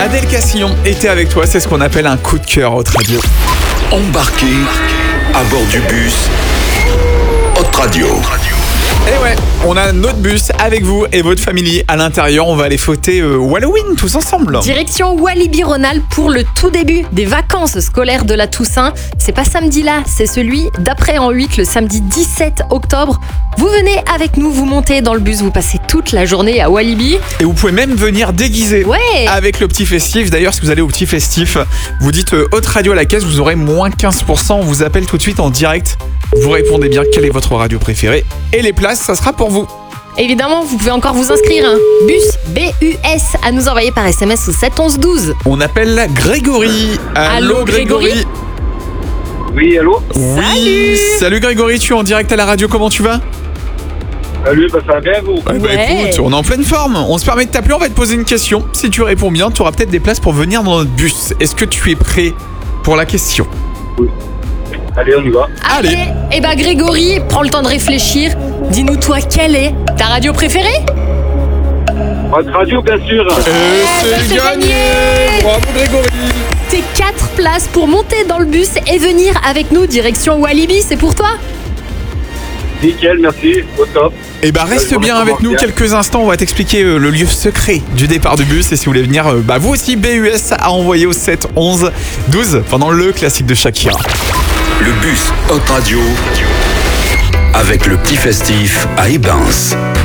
Adèle Castillon était avec toi, c'est ce qu'on appelle un coup de cœur Hot Radio. Embarqué à bord du bus Hot Radio. Et ouais, on a notre bus avec vous et votre famille à l'intérieur. On va aller fêter Halloween tous ensemble. Direction Walibi-Rhône-Alpes pour le tout début des vacances scolaires de la Toussaint. C'est pas samedi là, c'est celui d'après en 8, le samedi 17 octobre. Vous venez avec nous, vous montez dans le bus, vous passez toute la journée à Walibi. Et vous pouvez même venir déguiser Ouais. avec le petit festif. D'ailleurs, si vous allez au petit festif, vous dites Hot Radio à la caisse, vous aurez moins 15%. On vous appelle tout de suite en direct. Vous répondez bien quelle est votre radio préférée. Et les places, ça sera pour vous. Évidemment, vous pouvez encore vous inscrire. Bus, B-U-S, à nous envoyer par SMS au 7 11 12. On appelle Grégory. Allô, Grégory. Oui, allô? Oui. Salut Grégory, tu es en direct à la radio, comment tu vas? Salut, ça va bien, vous? Bah Ouais. écoute, on est en pleine forme. On se permet de t'appeler, on va te poser une question. Si tu réponds bien, tu auras peut-être des places pour venir dans notre bus. Est-ce que tu es prêt pour la question? Allez, on y va. Allez. Eh ben Grégory, prends le temps de réfléchir. Dis-nous toi, quelle est ta radio préférée? Votre radio, bien sûr. C'est gagné. Bravo Grégory. Tes 4 places pour monter dans le bus et venir avec nous direction Walibi, c'est pour toi? Nickel, merci. Au top. Et bah reste Ouais, bien on avec nous commence bien. quelques instants, on va t'expliquer le lieu secret du départ du bus. Et si vous voulez venir, vous aussi BUS à envoyer au 7 11 12 pendant le classique de Shakira. Le bus Hot Radio avec le petit festif à Ebens.